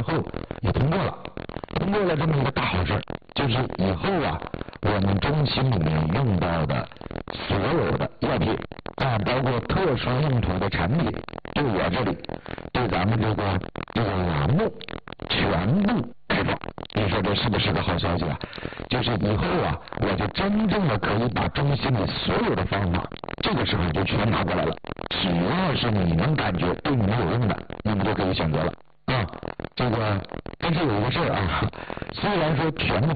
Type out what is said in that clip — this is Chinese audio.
后也通过了这么一个大好事，就是以后啊，我们中心里面用到的所有的药品啊，包括特殊用途的产品，对我这里，对咱们这个栏目全部开放。你说这是不是个好消息啊？就是以后啊，我就真正的可以把中心里所有的方法，这个时候就全拿过来了。只要是你能感觉对你们有用的，你们就可以选择了啊。这个但是有一个事儿啊，虽然说全部